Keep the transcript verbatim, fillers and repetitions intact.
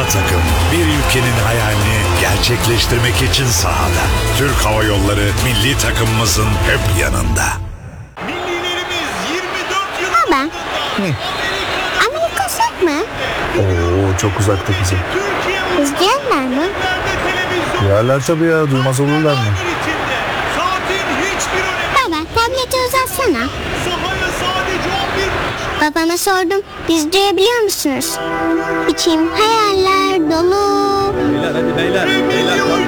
takım bir ülkenin hayalini gerçekleştirmek için sahada. Türk Hava Yolları milli takımımızın hep yanında. Millilerimiz yirmi dört yıl Baba. Amerika uzak mı? Oo, çok uzakta kızım. Türkiye İzleyenler mi? televizyon Yerler tabii ya, duymaz olurlar mı? içinde saatin hiçbir önemi Baba tableti uzatsana. sahaya sadece on bir Babama sordum. Biz duyabiliyor musunuz? İçim hayaller dolu. Beyler hadi beyler. Beyler kalk.